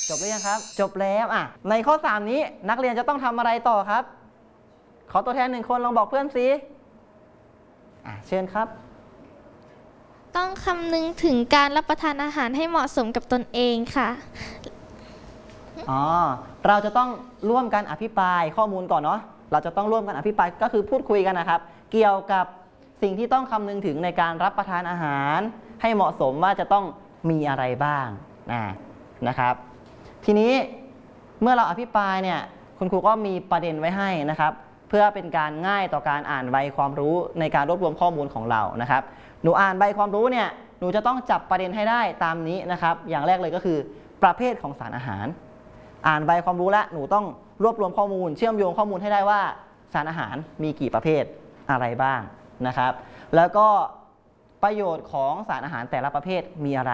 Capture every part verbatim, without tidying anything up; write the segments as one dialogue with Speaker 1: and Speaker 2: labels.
Speaker 1: จบหรือยังครับจบแล้วอ่ะในข้อสามนี้นักเรียนจะต้องทำอะไรต่อครับขอตัวแทนหนึ่งคนลองบอกเพื่อนสิอ่ะเชิญครับ
Speaker 2: ต้องคำนึงถึงการรับประทานอาหารให้เหมาะสมกับตนเองค่ะ
Speaker 1: อ๋อเราจะต้องร่วมกันอภิปรายข้อมูลก่อนเนาะเราจะต้องร่วมกันอภิปรายก็คือพูดคุยกันนะครับเกี่ยวกับสิ่งที่ต้องคำนึงถึงในการรับประทานอาหารให้เหมาะสมว่าจะต้องมีอะไรบ้างนะนะครับทีนี้เมื่อเราอภิปรายเนี่ยคุณครูก็มีประเด็นไว้ให้นะครับเพื่อเป็นการง่ายต่อการอ่านใบความรู้ในการรวบรวมข้อมูลของเรานะครับหนูอ่านใบความรู้เนี่ยหนูจะต้องจับประเด็นให้ได้ตามนี้นะครับอย่างแรกเลยก็คือประเภทของสารอาหารอ่านใบความรู้แล้วหนูต้องรวบรวมข้อมูลเชื่อมโยงข้อมูลให้ได้ว่าสารอาหารมีกี่ประเภทอะไรบ้างนะครับแล้วก็ประโยชน์ของสารอาหารแต่ละประเภทมีอะไร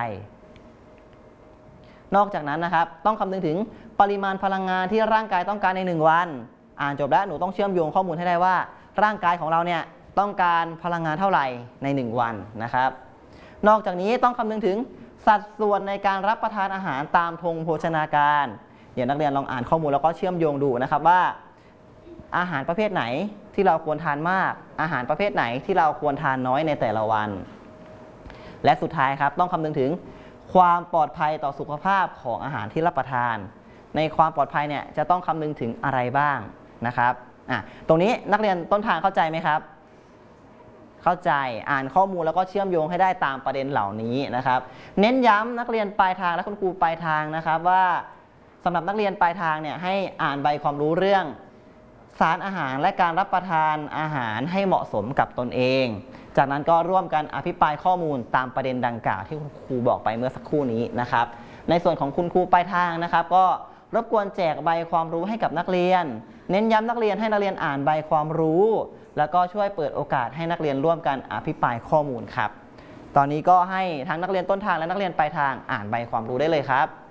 Speaker 1: นอกจากนั้นนะครับต้องคำนึงถึงปริมาณพลังงานที่ร่างกายต้องการในหนึ่งวันอ่านจบแล้วหนูต้องเชื่อมโยงข้อมูลให้ได้ว่าร่างกายของเราเนี่ยต้องการพลังงานเท่าไหร่ในหนึ่งวันนะครับนอกจากนี้ต้องคำนึงถึงสัดส่วนในการรับประทานอาหารตามธงโภชนาการเดี๋ยวนักเรียนลองอ่านข้อมูลแล้วก็เชื่อมโยงดูนะครับว่าอาหารประเภทไหนที่เราควรทานมากอาหารประเภทไหนที่เราควรทานน้อยในแต่ละวันและสุดท้ายครับต้องคำนึงถึงความปลอดภัยต่อสุขภาพของอาหารที่รับประทานในความปลอดภัยเนี่ยจะต้องคำนึงถึงอะไรบ้างนะครับอ่ะตรงนี้นักเรียนต้นทางเข้าใจไหมครับเข้าใจอ่านข้อมูลแล้วก็เชื่อมโยงให้ได้ตามประเด็นเหล่านี้นะครับเน้นย้ำนักเรียนปลายทางและคุณครูปลายทางนะครับว่าสำหรับนักเรียนปลายทางเนี่ยให้อ่านใบความรู้เรื่องสารอาหารและการรับประทานอาหารให้เหมาะสมกับตนเองจากนั้นก็ร่วมกันอภิปรายข้อมูลตามประเด็นดังกล่าวที่คุณครูบอกไปเมื่อสักครู่นี้นะครับในส่วนของคุณครูปลายทางนะครับก็รบกวนแจกใบความรู้ให้กับนักเรียนเน้นย้ำนักเรียนให้นักเรียนอ่านใบความรู้แล้วก็ช่วยเปิดโอกาสให้นักเรียนร่วมกันอภิปรายข้อมูลครับตอนนี้ก็ให้ทั้งนักเรียนต้นทางและนักเรียนปลายทางอ่านใบความรู้ได้เลยครับ